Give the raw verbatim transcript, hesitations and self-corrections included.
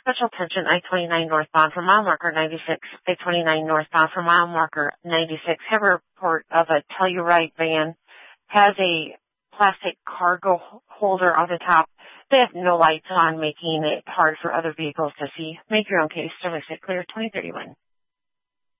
Special attention, I twenty-nine northbound for mile marker ninety-six. I twenty-nine northbound for mile marker ninety-six. Have a report of a Telluride van. Has a plastic cargo holder on the top. They have no lights on, making it hard for other vehicles to see. Make your own case. Service it clear twenty thirty-one.